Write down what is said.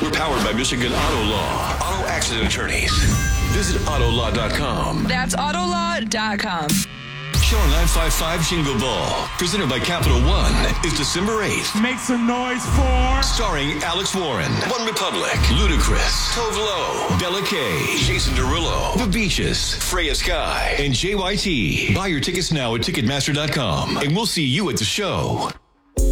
We're powered by Michigan Auto Law. Auto accident attorneys. Visit autolaw.com. That's autolaw.com. Channel 955 Jingle Ball, presented by Capital One, is December 8th. Make some noise for... Starring Alex Warren, One Republic, Ludacris, Tove Lo, Bella Kay, Jason Derulo, The Beaches, Freya Sky, and JYT. Buy your tickets now at Ticketmaster.com, and we'll see you at the show.